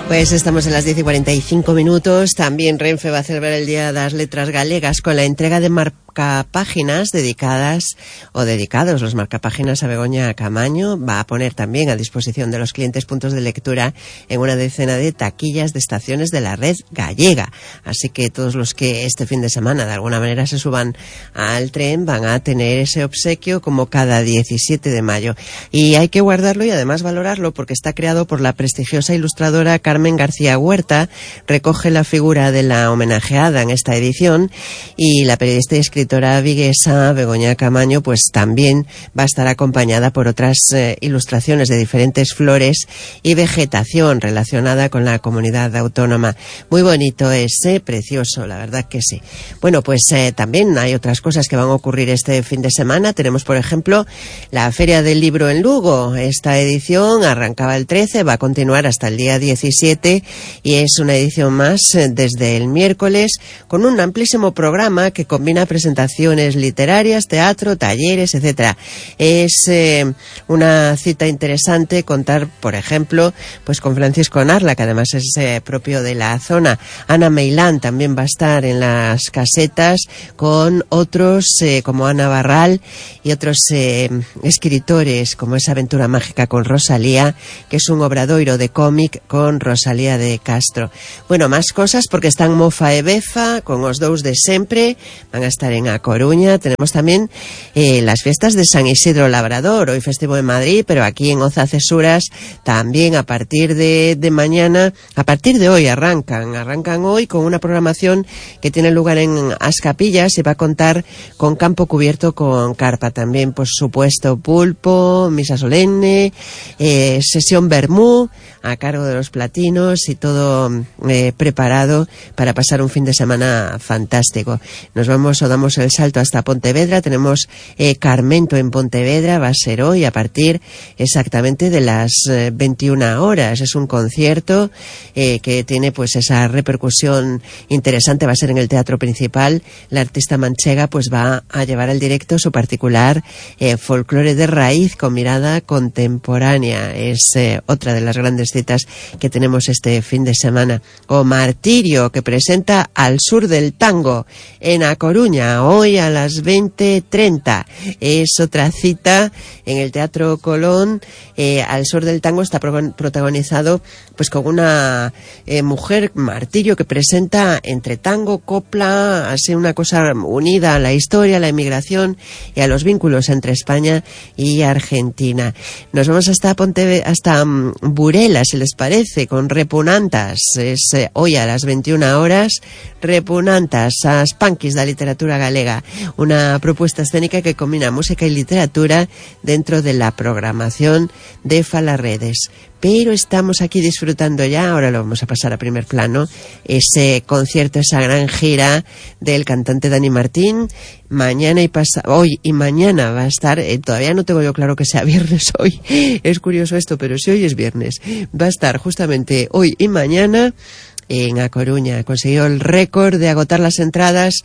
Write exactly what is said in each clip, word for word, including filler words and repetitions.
Pues estamos en las diez y cuarenta y cinco minutos. También Renfe va a celebrar el Día das Letras Galegas con la entrega de marcapáginas dedicadas o dedicados los marcapáginas a Begoña Camaño. Va a poner también a disposición de los clientes puntos de lectura en una decena de taquillas de estaciones de la red gallega. Así que todos los que este fin de semana de alguna manera se suban al tren van a tener ese obsequio como cada diecisiete de mayo. Y hay que guardarlo y además valorarlo porque está creado por la prestigiosa ilustradora Carmen García Huerta. Recoge la figura de la homenajeada en esta edición, y la periodista y escritora viguesa Begoña Camaño pues también va a estar acompañada por otras eh, ilustraciones de diferentes flores y vegetación relacionada con la comunidad autónoma. Muy bonito ese, precioso, la verdad que sí. Bueno, pues eh, también hay otras cosas que van a ocurrir este fin de semana. Tenemos, por ejemplo, la Feria del Libro en Lugo. Esta edición arrancaba el trece, va a continuar hasta el día diecisiete, y es una edición más desde el miércoles con un amplísimo programa que combina presentaciones literarias, teatro, talleres, etcétera. Es eh, una cita interesante contar, por ejemplo, pues con Francisco Narla, que además es eh, propio de la zona. Ana Meilán también va a estar en las casetas con otros eh, como Ana Barral y otros eh, escritores, como esa Aventura Mágica con Rosalía, que es un obradoiro de cómic con Rosalía de Castro. Bueno, más cosas porque están Mofa e Befa con os dous de sempre, van a estar en A Coruña. Tenemos también eh, las fiestas de San Isidro Labrador, hoy festivo en Madrid, pero aquí en Oza Cesuras también a partir de, de mañana, a partir de hoy arrancan, arrancan hoy con una programación que tiene lugar en As Capillas y va a contar con campo cubierto con carpa, también por supuesto pulpo, misa solemne, eh, sesión vermú a cargo de los platinos y todo eh, preparado para pasar un fin de semana fantástico. Nos vamos o damos el salto hasta Pontevedra. Tenemos eh, Carmento en Pontevedra, va a ser hoy a partir exactamente de las eh, veintiuna horas. Es un concierto eh, que tiene pues esa repercusión interesante, va a ser en el Teatro Principal. La artista manchega pues va a llevar al directo su particular eh, folclore de raíz con mirada contemporánea. Es eh, otra de las grandes citas que tenemos este fin de semana. O Martirio, que presenta Al Sur del Tango en A Coruña, hoy a las veinte treinta. Es otra cita en el Teatro Colón. Eh, Al Sur del Tango está pro- protagonizado pues con una eh, mujer, Martirio, que presenta entre tango, copla, así una cosa unida a la historia, a la inmigración y a los vínculos entre España y Argentina. Nos vamos hasta Ponte, hasta um, Burela, si les parece, con Repunantas. Es eh, hoy a las veintiuna horas, Repunantas, as punkis da literatura galega, una propuesta escénica que combina música y literatura dentro de la programación de Falarredes. Pero estamos aquí disfrutando ya, ahora lo vamos a pasar a primer plano, ese concierto, esa gran gira del cantante Dani Martín. Mañana y pasa, hoy y mañana va a estar, eh, todavía no tengo yo claro que sea viernes hoy, es curioso esto, pero si hoy es viernes, va a estar justamente hoy y mañana en A Coruña. Consiguió el récord de agotar las entradas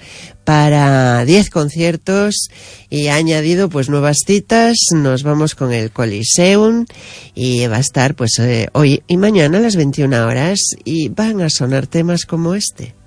para diez conciertos y ha añadido pues nuevas citas. Nos vamos con el Coliseum y va a estar pues eh, hoy y mañana a las veintiuna horas y van a sonar temas como este.